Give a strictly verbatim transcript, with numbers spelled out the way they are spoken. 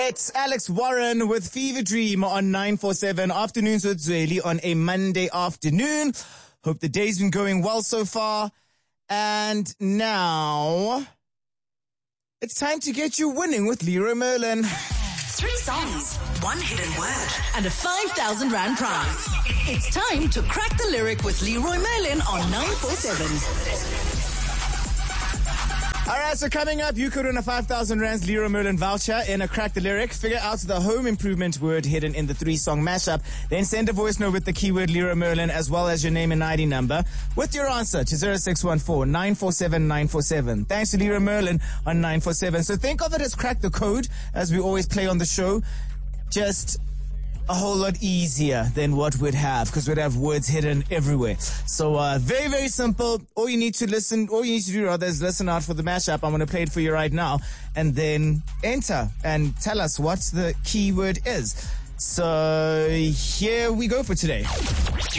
It's Alex Warren with Fever Dream on nine four seven. Afternoons with Zweli on a Monday afternoon. Hope the day's been going well so far. And now it's time to get you winning with Leroy Merlin. Three songs, one hidden word, and a five thousand rand prize. It's time to crack the lyric with Leroy Merlin on nine four seven. All right, so coming up, you could win a five thousand rands Leroy Merlin voucher in a Crack the Lyric. Figure out the home improvement word hidden in the three-song mashup. Then send a voice note with the keyword Leroy Merlin as well as your name and I D number with your answer to zero six one four, nine four seven, nine four seven. Thanks to Leroy Merlin on nine four seven. So think of it as Crack the Code, as we always play on the show. Just a whole lot easier than what we'd have, because we'd have words hidden everywhere. So uh, very, very simple. All you need to listen, all you need to do rather is listen out for the mashup. I'm going to play it for you right now, and then enter and tell us what the keyword is. So here we go for today.